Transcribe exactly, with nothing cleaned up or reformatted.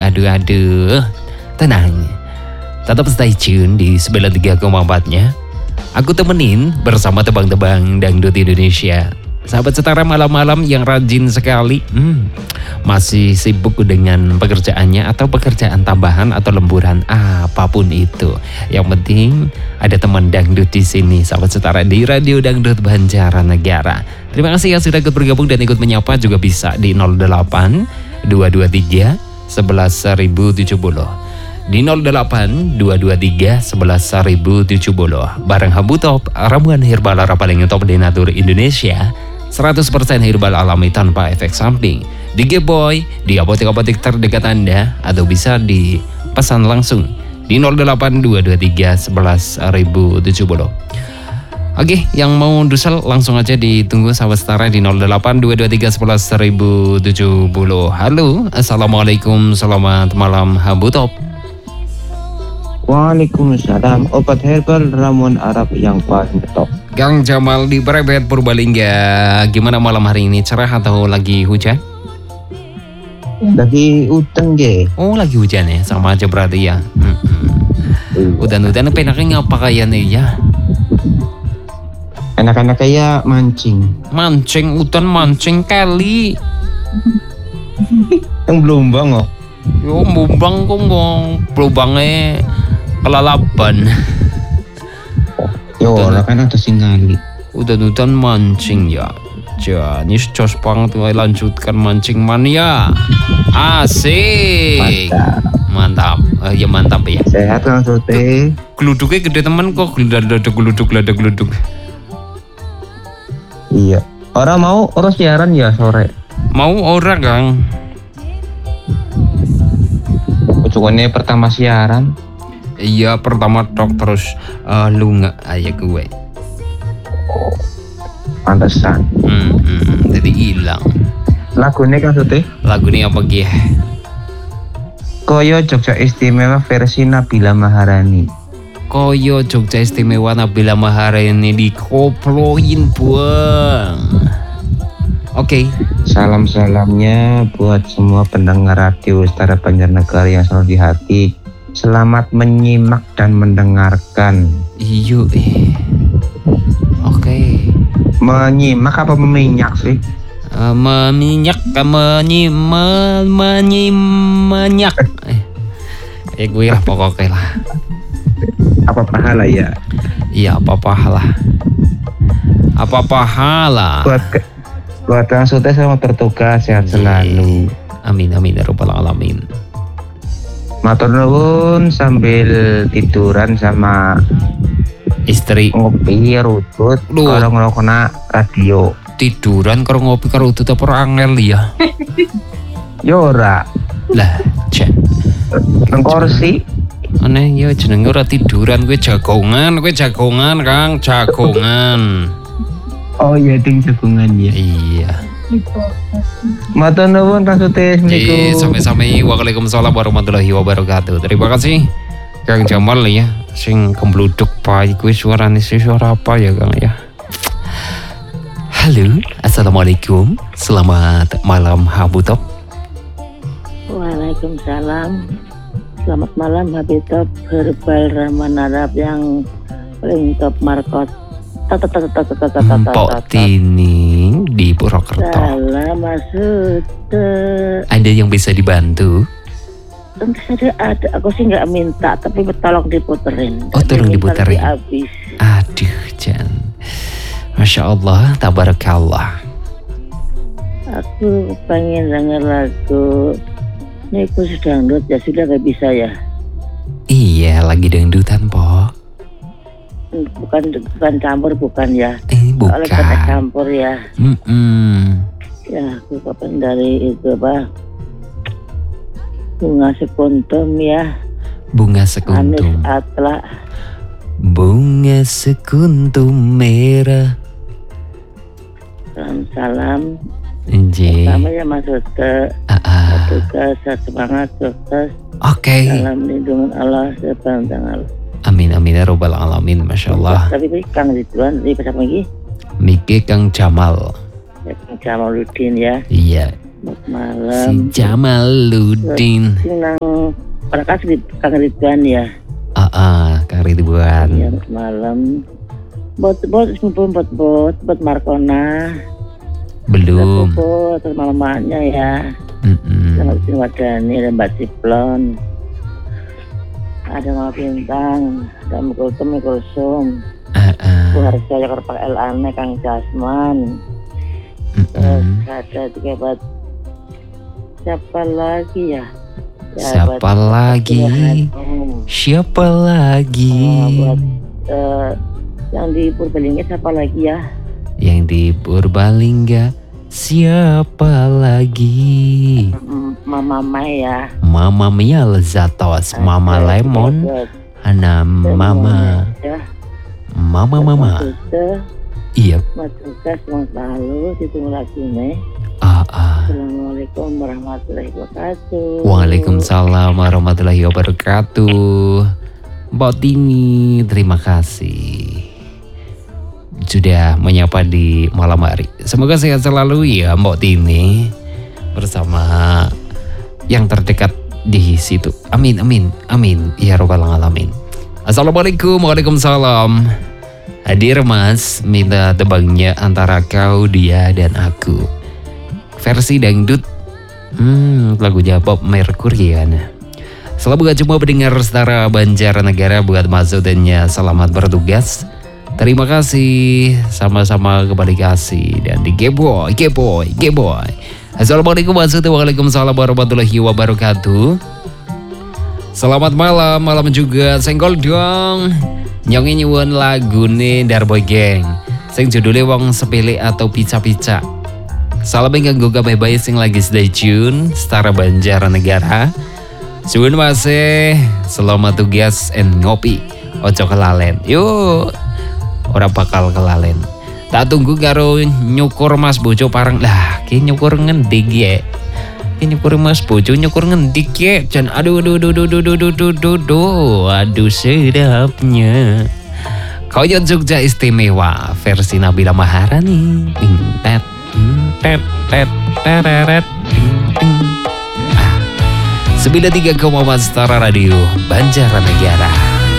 aduh, aduh. Tenang, tetap stay tune di sembilan puluh tiga koma empat-nya. Aku temenin bersama tebang-tebang dangdut Indonesia. Sahabat Setara malam-malam yang rajin sekali, hmm, masih sibuk dengan pekerjaannya atau pekerjaan tambahan atau lemburan apapun itu. Yang penting ada teman dangdut di sini, sahabat Setara di Radio Dangdut Banjaranegara. Terima kasih yang sudah ikut bergabung dan ikut menyapa, juga bisa di nol delapan dua dua tiga sebelas seribu tujuh puluh. Di nol delapan dua dua tiga sebelas seribu tujuh puluh. Bareng Habu Top, ramuan herbal Arab paling top di Natur Indonesia. seratus persen herbal alami tanpa efek samping. Di G-Boy, di apotek-apotek terdekat Anda, atau bisa dipesan langsung di nol delapan dua dua tiga sebelas seribu tujuh puluh. Oke, yang mau dusel langsung aja ditunggu sahabat Setara di nol delapan dua dua tiga sebelas seribu tujuh puluh. Halo, assalamualaikum, selamat malam Habu Top. Waalaikumsalam. Obat herbal ramuan Arab yang paling top. Kang Jamal di Brebet Purbalingga. Gimana malam hari ini? Cerah atau lagi hujan? Lagi hujan ge. Oh, lagi hujan ya, sama aja berarti ya. Hmm. Udan-udan penaknya ngapa kayaknya ya? Anak-anak kayak mancing. Mancing, udan mancing kali. Yang belumbang kok. Yo, mumbang kok ngomong belumbangnya kelalapan. Yo, orang kan ada singali. Udan-udan mancing ya. Jadi jos banget, lanjutkan mancing mania. Asik. Mantap. Mantap. Uh, ya mantap ya. Sehat langsung teh. Geluduknya gede teman kok, ada geluduk, ada geluduk. Iya. Orang mau orang siaran ya sore. Mau orang Kang. Ujukannya pertama siaran. Iya, pertama tok terus uh, lu nggak ayah gue. Pantesan. Hmm, hmm, jadi hilang. Lagunya kan teh? Lagunya apa gih? Koyo Jogja Istimewa versi Nabila Maharani. Koyo Jogja Istimewa Nabila Maharani dikoploin buang. Oke. Okay. Salam-salamnya buat semua pendengar radio Setara Banjarnegara yang selalu di hati. Selamat menyimak dan mendengarkan. Iyo eh. Oke. Okay. Menyimak apa meminyak sih? Uh, meminyak, menyi, me, menyi, menyak. Eh, eh gue lah pokoknya lah. Apa pahala ya? Iya, apa pahala? Apa pahala? Buat ke, buat langsung tes sama bertugas sehat selalu. Amin amin ya rabbal alamin. Matur nuwun sambil tiduran sama istri ngopi rutut kalau ngelokona radio. Tiduran karo ngopi karo rutut apa angel ya? Yora. Lah, jan. Nang kursi. Aneh ya jenenge ora tiduran, kowe jagongan, kowe jagongan Kang, jagongan. Oh iya ding jagongan ya. Iya. Matur nuwun Kang Sutis. Iya, sampai-sampai. Waalaikumsalam warahmatullahi wabarakatuh. Terima kasih Kang Jamal ya, sing kembluduk pai kuwi suarane suara apa ya Kang ya. Halo, assalamualaikum. Selamat malam Habu Top. Waalaikumsalam. Selamat malam Habu Top, herbal ramuan Arab yang paling top markot. Mpok Tini di Purwokerto. Salam maksud. Ada yang bisa dibantu? Tentu saja ada. Aku sih nggak minta, tapi tolong diputerin. Oh, tolong diputerin. Habis. Aduh, Jan. Masya Allah, tabarakallah. Aku pengen denger lagu. Ini aku sedang dangdut ya, sudah nggak bisa ya? Iya, lagi dangdutan, Po. Bukan bukan campur bukan ya? Eh, bukan. Oleh kata campur ya. Mm-mm. Ya, aku kapan dari itu apa? Bunga sekuntum ya. Bunga sekuntum. Anis Atla. Bunga sekuntum merah. Salam salam. Nji. Namanya masuk ke Ah. tugas semangat sukses. Oke. Okay. Salam lindungan Allah sepanjang Allah. Amin amin ya robbal alamin, masya Allah. Tapi ini Kang Ridwan, ini pasang lagi. Miki Kang Jamal. Ya, Kang Jamaluddin ya. Iya. Selamat malam. Si Jamaluddin. Sing nang Prakas Kang Ridwan ya. Ah, ah, Kang Ridwan. Ya, selamat malam. Bot bot ngumpul bot bot bot Markona. Belum. Bot malam-malamnya ya. Mm-mm. Sama Sri Wadani dan Mbak Ciplon. Ada Mama Bintang, ada Mukultum Mukulsum. Ah, ah. Bu Harja Yakar Pak El Ane Kang Jasman. Terus Mm-mm. ada tiga buat siapa lagi ya? Ya, Siapa buat- lagi? Hmm. Siapa lagi? Oh, buat eh, yang di Purbalingga siapa lagi ya? Yang di Purbalingga siapa lagi? Hmm, Mama Mai ya. Mama Mia Lezatos, Mama Ada Lemon, tiga buat Hana Mama, ya. Mama Mama. Sudah, Iya. Mas Tugas Mas Lalu ditunggu lagi nih. Ah, ah. Assalamualaikum warahmatullahi wabarakatuh. Waalaikumsalam warahmatullahi wabarakatuh. Mbak Tini, terima kasih sudah menyapa di malam hari. Semoga sehat selalu ya Mbak Tini bersama yang terdekat di situ. Amin, amin, amin. Ya Rabbal Alamin. Assalamualaikum, waalaikumsalam. Hadir Mas, minta tebangnya antara kau, dia, dan aku. Versi dangdut, hmm, lagunya Bob Mercury kan. Selamat berjumpa pendengar Setara Banjarnegara, buat maksudnya selamat bertugas. Terima kasih, sama-sama kembali kasih. Dan di Geboy, Geboy, Geboy. Assalamualaikum Waalaikumsalam warahmatullahi wabarakatuh. Selamat malam, malam juga. Senggol dong. Nyongin nyuwun lagu nih Darboy Gang. Sing judulnya Wong Sepele atau Pica-Pica. Salam yang ganggu kabeh bae sing lagi stay tune Setara Banjarnegara. Suwun masih selamat tugas and ngopi. Ojo kelalen. Yuk. Ora bakal kelalen. Tak tunggu karo nyukur Mas Bojo parang. Lah, ki nyukur ngendi ki? Ki nyukur Mas Bojo nyukur ngendi ki? Jan aduh aduh aduh aduh aduh aduh aduh aduh aduh aduh sedapnya. Koyot Jogja istimewa versi Nabila Maharani. Ting tet tet tet teret ting ting. sembilan puluh tiga koma empat Setara Radio Banjarnegara.